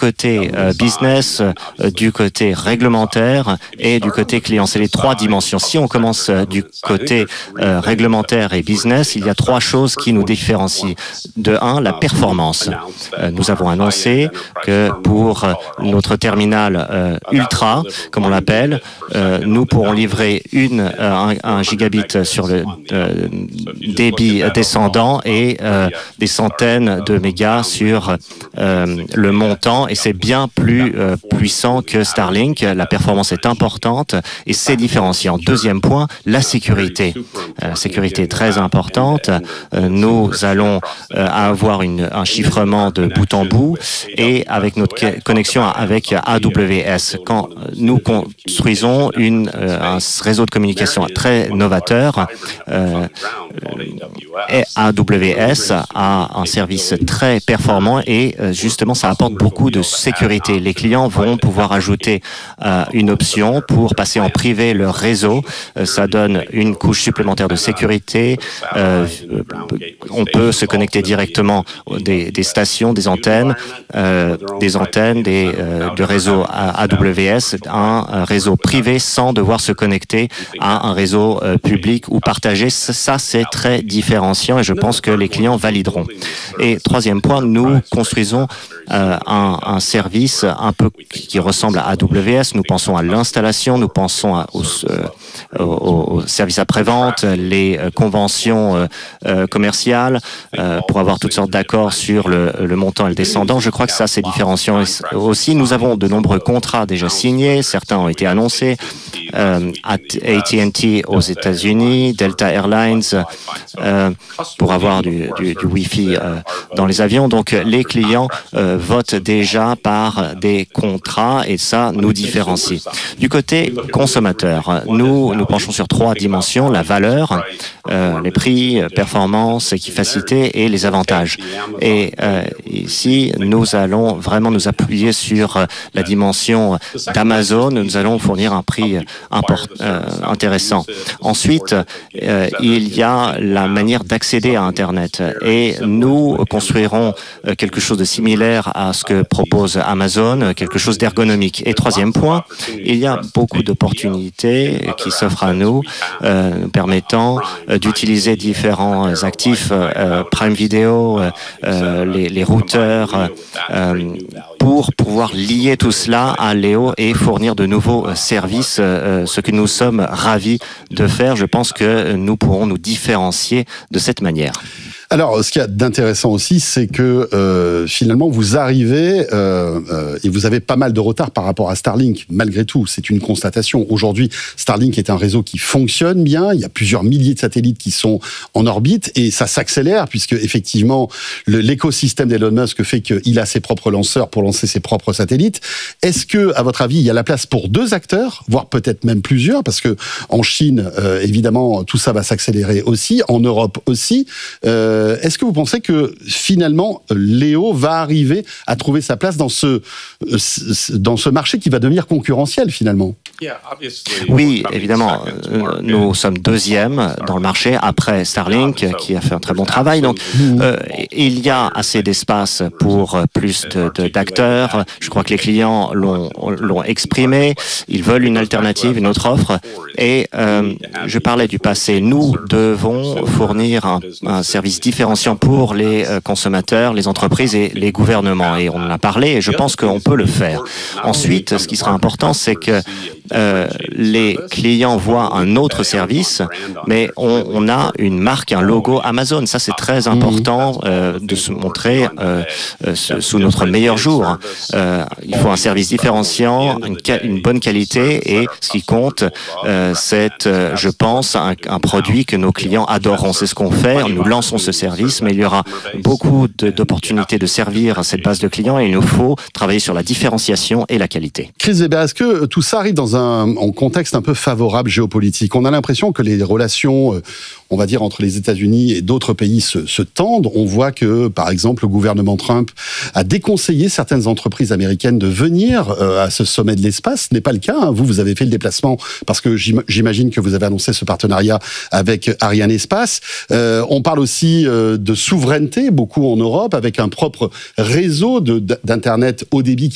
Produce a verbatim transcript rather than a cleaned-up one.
côté euh, business, euh, du côté réglementaire et du côté client. C'est les trois dimensions. Si on commence euh, du côté euh, réglementaire et business, il y a trois choses qui nous différencient. De un, la performance. Euh, nous avons annoncé que pour euh, notre terminal euh, ultra, comme on l'appelle, euh, nous pourrons livrer une, euh, un, un gigabit sur le euh, débit descendant et euh, des centaines de mégas sur euh, le montant, et c'est bien plus euh, puissant que Starlink. La performance est importante et c'est différenciant. Deuxième point, la sécurité. Euh, sécurité très importante. Euh, nous allons euh, avoir une, un chiffrement de bout en bout et avec notre connexion avec A W S. Quand nous construisons une, euh, un réseau de communication très novateur, euh, et A W S a un service très performant et euh, justement ça apporte beaucoup de sécurité. Les clients vont pouvoir ajouter euh, une option pour passer en privé leur réseau. Euh, ça donne une couche supplémentaire de sécurité. Euh, on peut se connecter directement des, des stations, des antennes, euh, des antennes des, euh, de réseau A W S, un, un réseau privé sans devoir se connecter à un réseau euh, public ou partagé. Ça, c'est très différenciant et je pense que les clients valideront. Et troisième point, nous construisons euh, un, un service un peu qui ressemble à A W S. Nous pensons à l'installation, nous pensons à, aux, euh, aux, aux services après-vente, les euh, conventions euh, euh, commerciales euh, pour avoir toutes sortes d'accords sur le, le montant et le descendant. Je crois que ça, c'est différenciant aussi. Nous avons de nombreux contrats déjà signés, certains ont été annoncés. Euh, A T and T aux États-Unis, Delta Airlines euh, pour avoir du, du, du Wi-Fi euh, dans les avions. Donc les clients euh, votent déjà par des contrats et ça nous différencie. Du côté consommateur, nous nous penchons sur trois dimensions: la valeur, euh, les prix, performance, efficacité et les avantages. Et euh, ici, nous allons vraiment nous appuyer sur la dimension d'Amazon. Nous allons fournir un prix Import, euh, intéressant. Ensuite, euh, il y a la manière d'accéder à Internet et nous construirons euh, quelque chose de similaire à ce que propose Amazon, quelque chose d'ergonomique. Et troisième point, il y a beaucoup d'opportunités qui s'offrent à nous, euh, nous permettant euh, d'utiliser différents actifs, euh, Prime Video, euh, les, les routeurs, euh, pour pouvoir lier tout cela à Léo et fournir de nouveaux services, euh, ce que nous sommes ravis de faire. Je pense que nous pourrons nous différencier de cette manière. Alors, ce qu'il y a d'intéressant aussi, c'est que euh, finalement, vous arrivez euh, euh, et vous avez pas mal de retard par rapport à Starlink. Malgré tout, c'est une constatation. Aujourd'hui, Starlink est un réseau qui fonctionne bien. Il y a plusieurs milliers de satellites qui sont en orbite et ça s'accélère puisque effectivement, le, l'écosystème d'Elon Musk fait qu'il a ses propres lanceurs pour lancer ses propres satellites. Est-ce que, à votre avis, il y a la place pour deux acteurs, voire peut-être même plusieurs, parce que en Chine, euh, évidemment, tout ça va s'accélérer aussi, en Europe aussi. Euh, Est-ce que vous pensez que finalement Léo va arriver à trouver sa place dans ce dans ce marché qui va devenir concurrentiel finalement? Oui, évidemment. Nous sommes deuxième dans le marché après Starlink qui a fait un très bon travail. Donc euh, il y a assez d'espace pour plus de, de, d'acteurs. Je crois que les clients l'ont l'ont exprimé. Ils veulent une alternative, une autre offre. Et euh, je parlais du passé. Nous devons fournir un, un service différenciant pour les consommateurs, les entreprises et les gouvernements. Et on en a parlé et je pense qu'on peut le faire. Ensuite, ce qui sera important, c'est que euh, les clients voient un autre service, mais on, on a une marque, un logo Amazon. Ça, c'est très important euh, de se montrer euh, euh, sous notre meilleur jour. Euh, il faut un service différenciant, une, une bonne qualité et ce qui compte, euh, c'est, euh, je pense, un, un produit que nos clients adoreront. C'est ce qu'on fait. Nous lançons ce service, mais il y aura beaucoup de, d'opportunités de servir cette base de clients et il nous faut travailler sur la différenciation et la qualité. Chris Weber, est-ce que tout ça arrive dans un, un contexte un peu favorable géopolitique? On a l'impression que les relations, on va dire, entre les États-Unis et d'autres pays se, se tendent. On voit que, par exemple, le gouvernement Trump a déconseillé certaines entreprises américaines de venir euh, à ce sommet de l'espace. Ce n'est pas le cas. Hein. Vous, vous avez fait le déplacement parce que j'imagine que vous avez annoncé ce partenariat avec Arianespace. Euh, on parle aussi euh, de souveraineté, beaucoup en Europe, avec un propre réseau de, d'Internet haut débit